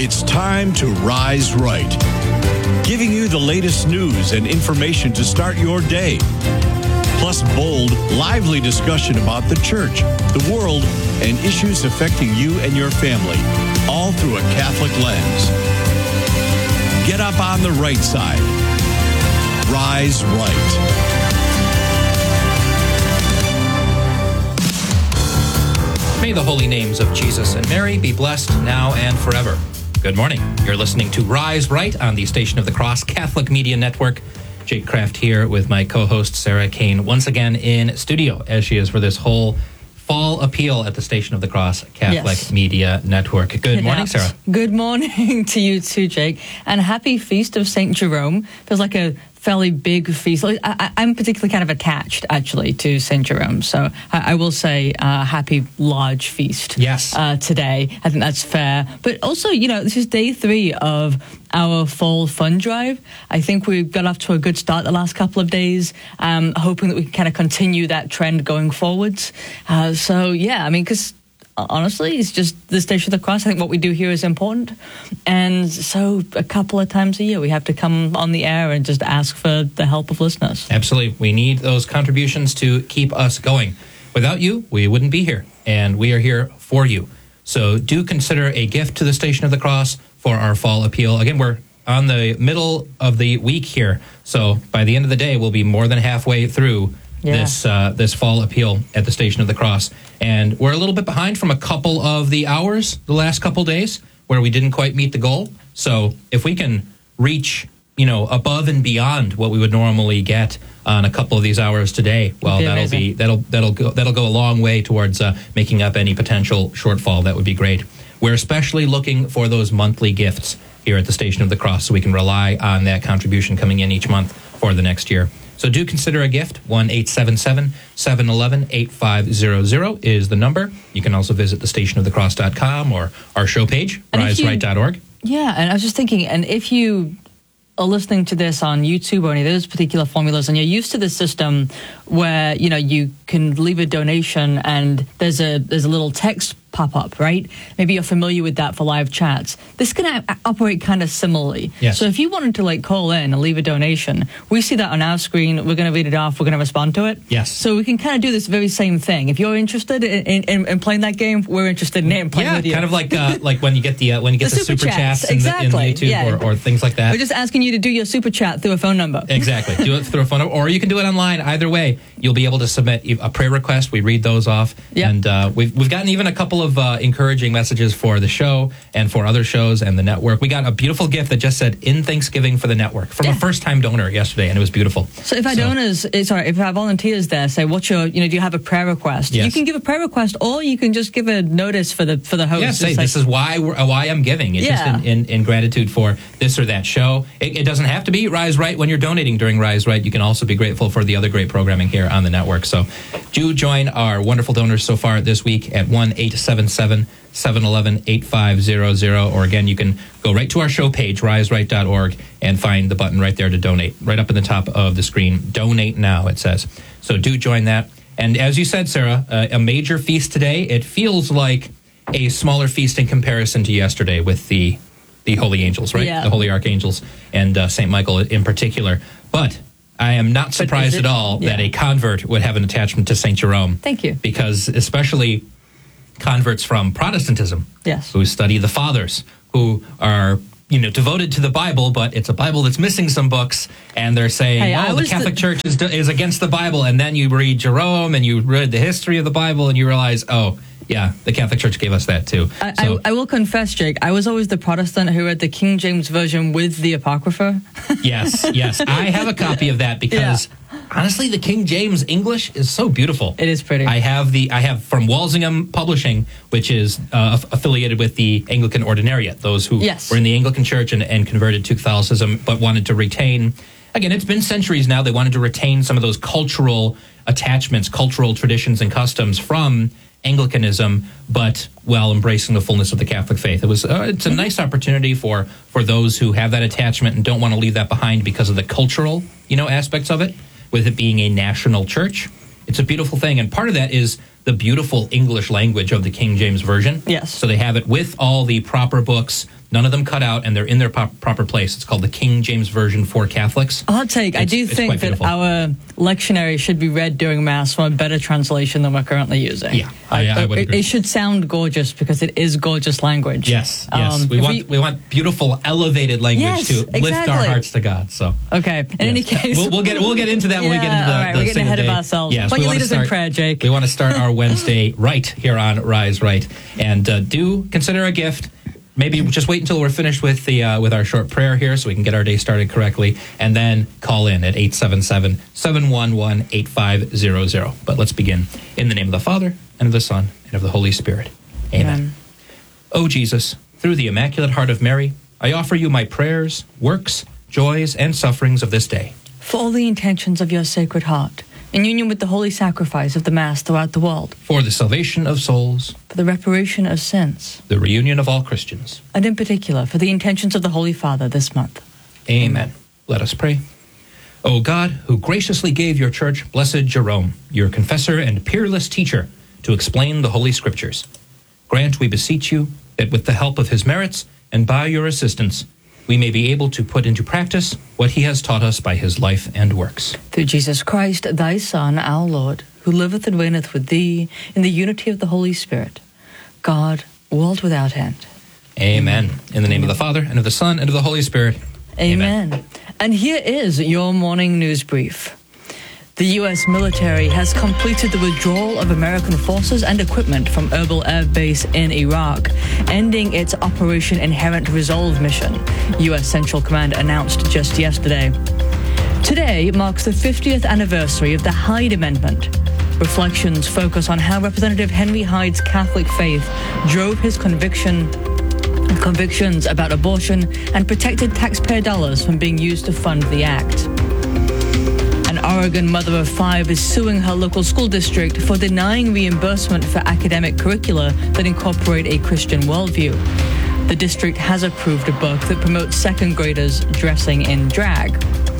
It's time to Rise Right, giving you the latest news and information to start your day. Plus bold, lively discussion about the church, the world, and issues affecting you and your family, all through a Catholic lens. Get up on the right side. Rise Right. May the holy names of Jesus and Mary be blessed now and forever. Good morning. You're listening to Rise Right on the Station of the Cross Catholic Media Network. Jake Kraft here with my co-host Sarah Kane once again in studio, as she is for this whole fall appeal at the Station of the Cross Catholic Media Network. Good morning, Sarah. Good morning to you too, Jake. And happy Feast of St. Jerome. Feels like a fairly big feast. I'm particularly kind of attached, actually, to St. Jerome. So I will say happy large feast today. I think that's fair. But also, this is day 3 of our fall fund drive. I think we've got off to a good start the last couple of days, hoping that we can kind of continue that trend going forwards. Because honestly, it's just the Station of the Cross. I think what we do here is important. And so a couple of times a year, we have to come on the air and just ask for the help of listeners. Absolutely. We need those contributions to keep us going. Without you, we wouldn't be here. And we are here for you. So do consider a gift to the Station of the Cross for our fall appeal. Again, we're on the middle of the week here. So by the end of the day, we'll be more than halfway through this fall appeal at the Station of the Cross. And we're a little bit behind from a couple of the hours the last couple days where we didn't quite meet the goal. So if we can reach, above and beyond what we would normally get on a couple of these hours today, well, that'll go a long way towards making up any potential shortfall. That would be great. We're especially looking for those monthly gifts here at the Station of the Cross, so we can rely on that contribution coming in each month for the next year. So do consider a gift. 1-877-711-8500 is the number. You can also visit thestationofthecross.com or our show page, riseright.org. Yeah, and I was just thinking, and if you are listening to this on YouTube or any of those particular formulas, and you're used to the system where, you can leave a donation and there's a little text pop up, right? Maybe you're familiar with that for live chats. This can operate kind of similarly. Yes. So if you wanted to call in and leave a donation, we see that on our screen. We're going to read it off. We're going to respond to it. Yes. So we can kind of do this very same thing. If you're interested in playing that game, we're interested in playing with you. Kind of like when you get the super chats in YouTube or things like that. We're just asking you to do your super chat through a phone number. Exactly. Do it through a phone number, or you can do it online. Either way, you'll be able to submit a prayer request. We read those off. Yep. And we've gotten even a couple of encouraging messages for the show and for other shows and the network. We got a beautiful gift that just said, "In Thanksgiving for the network," from a first-time donor yesterday, and it was beautiful. So if our volunteers there say, "What's your, do you have a prayer request?" Yes. You can give a prayer request, or you can just give a notice for the host. Yeah, say this is why I'm giving. It's just in gratitude for this or that show. It doesn't have to be Rise Right when you're donating during Rise Right. You can also be grateful for the other great programming here on the network. So do join our wonderful donors so far this week at 1-877-711-8500. Or again, you can go right to our show page, riseright.org, and find the button right there to donate. Right up in the top of the screen, Donate Now, it says. So do join that. And as you said, Sarah, a major feast today. It feels like a smaller feast in comparison to yesterday with the holy angels, right? Yeah. The holy archangels and St. Michael in particular. But I am not surprised at all that a convert would have an attachment to St. Jerome. Thank you. Because especially converts from Protestantism, who study the fathers, who are devoted to the Bible, but it's a Bible that's missing some books, and they're saying, the Catholic Church is against the Bible, and then you read Jerome, and you read the history of the Bible, and you realize, the Catholic Church gave us that too. I will confess, Jake, I was always the Protestant who read the King James Version with the Apocrypha. Yes. I have a copy of that because, honestly, the King James English is so beautiful. It is pretty. I have from Walsingham Publishing, which is affiliated with the Anglican Ordinariate, those who were in the Anglican Church and converted to Catholicism, but wanted to retain, again, it's been centuries now, they wanted to retain some of those cultural attachments, cultural traditions and customs from Anglicanism, but while embracing the fullness of the Catholic faith. It's a nice opportunity for those who have that attachment and don't want to leave that behind because of the cultural, aspects of it, with it being a national church. It's a beautiful thing, and part of that is the beautiful English language of the King James Version. Yes. So they have it with all the proper books, none of them cut out, and they're in their proper place. It's called the King James Version for Catholics. Hot take. I do think that our lectionary should be read during Mass from a better translation than we're currently using. Yeah, I would agree. It should sound gorgeous because it is gorgeous language. Yes. We want beautiful, elevated language to lift our hearts to God. So okay. In any case, we'll get into that when we get into the. All right, we're getting ahead of ourselves. Yes, Why don't you lead us in prayer, Jake? We want to start our Wednesday right here on Rise Right, and do consider a gift. Maybe just wait until we're finished with with our short prayer here so we can get our day started correctly, and then call in at 877-711-8500. But let's begin. In the name of the Father, and of the Son, and of the Holy Spirit. Amen. O Jesus, through the Immaculate Heart of Mary, I offer you my prayers, works, joys, and sufferings of this day. For all the intentions of your Sacred Heart, in union with the holy sacrifice of the Mass throughout the world. For the salvation of souls. For the reparation of sins. The reunion of all Christians. And in particular, for the intentions of the Holy Father this month. Amen. Let us pray. O God, who graciously gave your Church Blessed Jerome, your confessor and peerless teacher, to explain the Holy Scriptures, grant, we beseech you, that with the help of his merits and by your assistance, we may be able to put into practice what he has taught us by his life and works. Through Jesus Christ, thy Son, our Lord, who liveth and reigneth with thee in the unity of the Holy Spirit, God, world without end. Amen. In the name of the Father, and of the Son, and of the Holy Spirit. Amen. And here is your morning news brief. The U.S. military has completed the withdrawal of American forces and equipment from Erbil Air Base in Iraq, ending its Operation Inherent Resolve mission, U.S. Central Command announced just yesterday. Today marks the 50th anniversary of the Hyde Amendment. Reflections focus on how Representative Henry Hyde's Catholic faith drove his convictions about abortion and protected taxpayer dollars from being used to fund the act. An Oregon mother of 5 is suing her local school district for denying reimbursement for academic curricula that incorporate a Christian worldview. The district has approved a book that promotes second graders dressing in drag.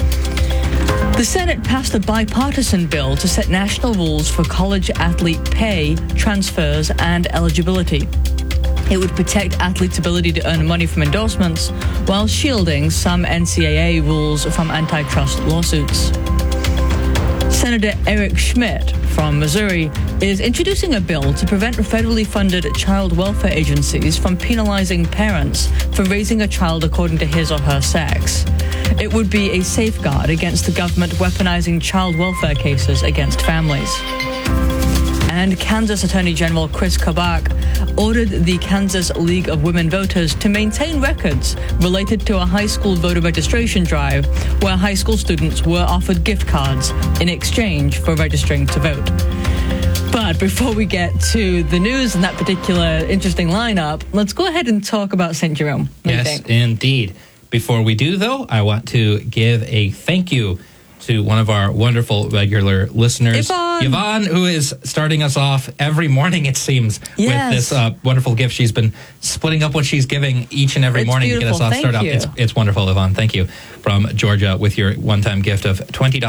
The Senate passed a bipartisan bill to set national rules for college athlete pay, transfers, and eligibility. It would protect athletes' ability to earn money from endorsements while shielding some NCAA rules from antitrust lawsuits. Senator Eric Schmidt from Missouri is introducing a bill to prevent federally funded child welfare agencies from penalizing parents for raising a child according to his or her sex. It would be a safeguard against the government weaponizing child welfare cases against families. And Kansas Attorney General Chris Kobach ordered the Kansas League of Women Voters to maintain records related to a high school voter registration drive where high school students were offered gift cards in exchange for registering to vote. But before we get to the news and that particular interesting lineup, let's go ahead and talk about St. Jerome. Yes, indeed. Before we do, though, I want to give a thank you to one of our wonderful regular listeners, Yvonne, who is starting us off every morning, it seems, with this wonderful gift. She's been splitting up what she's giving each and every morning beautiful. to get us all started off. It's wonderful, Yvonne. Thank you. From Georgia with your one-time gift of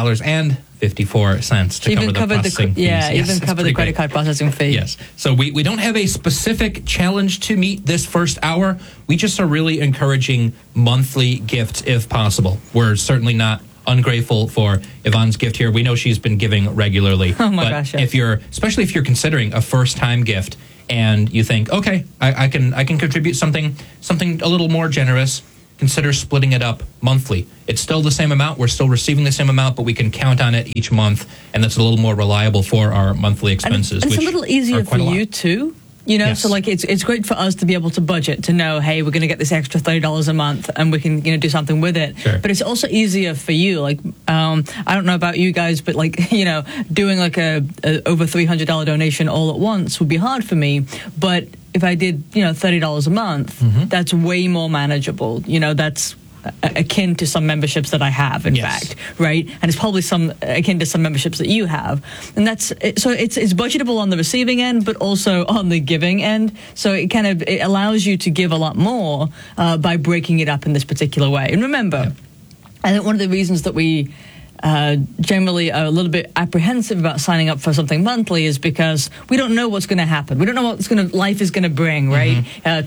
$20.54 to cover the processing fees. Even cover the credit card processing fee. Yes. So we don't have a specific challenge to meet this first hour. We just are really encouraging monthly gifts if possible. We're certainly not ungrateful for Yvonne's gift here. We know she's been giving regularly. Oh my gosh! Yes. Especially if you're considering a first-time gift and you think, okay, I can contribute something a little more generous, consider splitting it up monthly. It's still the same amount. We're still receiving the same amount, but we can count on it each month, and that's a little more reliable for our monthly expenses. And it's a little easier for you too. You know, so like it's great for us to be able to budget, to know, hey, we're going to get this extra $30 a month and we can, do something with it. Sure. But it's also easier for you. Like, I don't know about you guys, but like, doing like a over $300 donation all at once would be hard for me. But if I did, $30 a month, that's way more manageable. That's akin to some memberships that I have, in fact, right? And it's probably akin to some memberships that you have. And so it's budgetable on the receiving end, but also on the giving end. So it allows you to give a lot more by breaking it up in this particular way. And remember, I think one of the reasons that we generally are a little bit apprehensive about signing up for something monthly is because we don't know what's going to happen. We don't know what life is going to bring, right?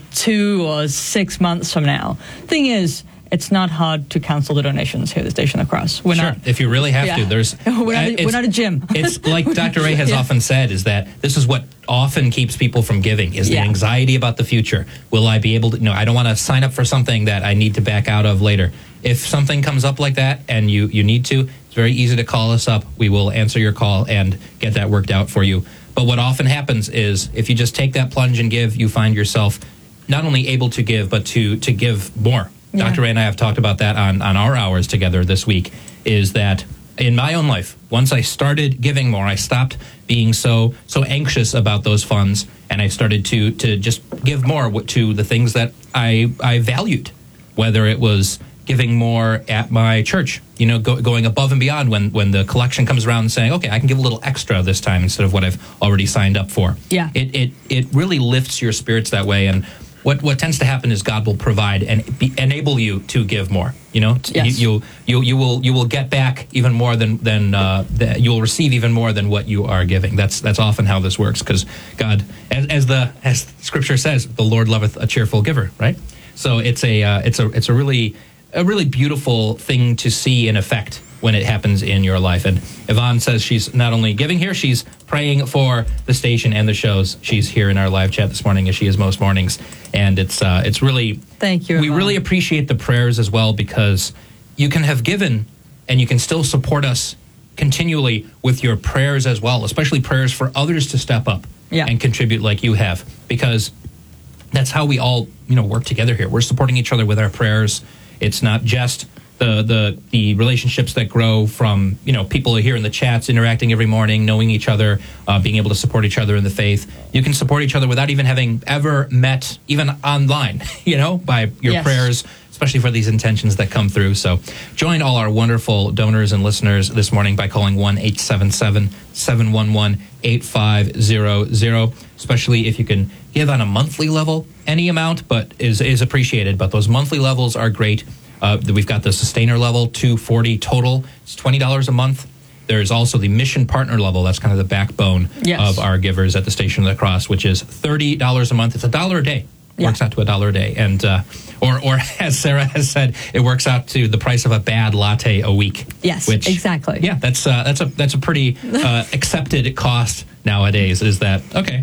2 or 6 months from now. Thing is, it's not hard to cancel the donations here at the Station of the Cross. We're sure, not, if you really have to. We're not a gym. It's like Dr. Ray has often said, is that this is what often keeps people from giving, is the anxiety about the future. Will I be able to, I don't want to sign up for something that I need to back out of later. If something comes up like that and you need to, it's very easy to call us up. We will answer your call and get that worked out for you. But what often happens is if you just take that plunge and give, you find yourself not only able to give, but to give more. Yeah. Dr. Ray and I have talked about that on our hours together this week, is that in my own life, once I started giving more, I stopped being so anxious about those funds, and I started to just give more to the things that I valued, whether it was giving more at my church, going above and beyond when the collection comes around and saying, okay, I can give a little extra this time instead of what I've already signed up for. Yeah. It really lifts your spirits that way, and what tends to happen is God will provide and enable you to give more. Yes. You will get back even more than you will receive even more than what you are giving. That's often how this works, because God, as Scripture says, the Lord loveth a cheerful giver. Right. So it's a really beautiful thing to see in effect when it happens in your life. And Yvonne says she's not only giving here, she's praying for the station and the shows. She's here in our live chat this morning, as she is most mornings. And it's really... Thank you, we Yvonne. really appreciate the prayers as well, because you can have given and you can still support us continually with your prayers as well, especially prayers for others to step up and contribute like you have, because that's how we all work together here. We're supporting each other with our prayers. It's not just the relationships that grow from people here in the chats interacting every morning, knowing each other, being able to support each other in the faith. You can support each other without even having ever met, even online, by your prayers, especially for these intentions that come through. So join all our wonderful donors and listeners this morning by calling 1-877-711-8500, especially if you can give on a monthly level. Any amount but is appreciated, but those monthly levels are great. We've got the sustainer level, $240 total. It's $20 a month. There's also the mission partner level. That's kind of the backbone of our givers at the Station of the Cross, which is $30 a month. It's $1 a day. Works out to $1 a day. And or as Sarah has said, it works out to the price of a bad latte a week. Yes, which, exactly. Yeah, that's a pretty accepted cost nowadays. Is that okay?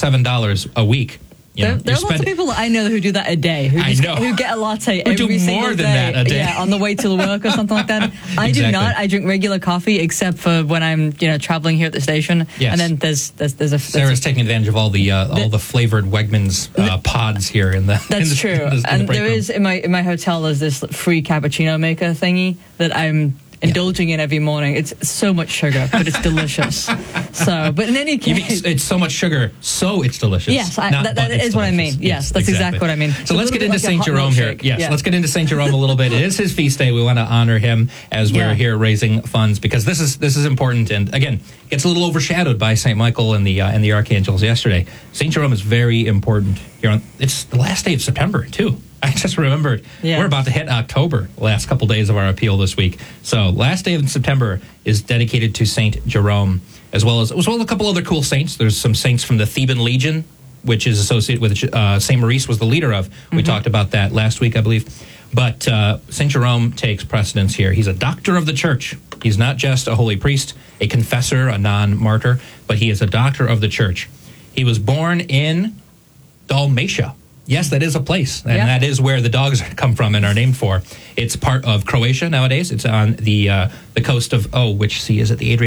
$7 a week. There are lots of people I know who do that a day, who get a latte every single day. That a day. Yeah, on the way to work or something like that. I do not. I drink regular coffee, except for when I'm traveling here at the station. Yes. And then there's Sarah's taking advantage of all the flavored Wegmans pods here in the. That's true. And there is in my hotel. There's this free cappuccino maker thingy that I'm indulging in every morning. It's so much sugar, but it's delicious. But in any case, it's so much sugar, so it's delicious. Yes, that is what I mean. Yes, that's exactly what I mean. So let's get into St. Jerome here. Yes, let's get into St. Jerome a little bit. It is his feast day. We want to honor him as we're here raising funds, because this is important. And again, gets a little overshadowed by St. Michael and the archangels yesterday. St. Jerome is very important here. It's the last day of September too. I just remembered we're about to hit October, last couple days of our appeal this week. So last day of September is dedicated to St. Jerome, as well as a couple other cool saints. There's some saints from the Theban Legion, which is associated with St. Maurice was the leader of. We talked about that last week, I believe. But St. Jerome takes precedence here. He's a doctor of the church. He's not just a holy priest, a confessor, a non-martyr, but he is a doctor of the church. He was born in Dalmatia. Yes, that is a place, and that is where the dogs come from and are named for. It's part of Croatia nowadays. It's on the coast of, which sea is it? The Adriatic